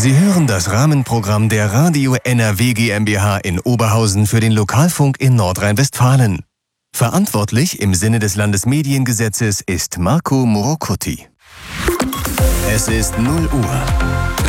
Sie hören das Rahmenprogramm der Radio NRW GmbH in Oberhausen für den Lokalfunk in Nordrhein-Westfalen. Verantwortlich im Sinne des Landesmediengesetzes ist Marco Morocuti. Es ist 0 Uhr.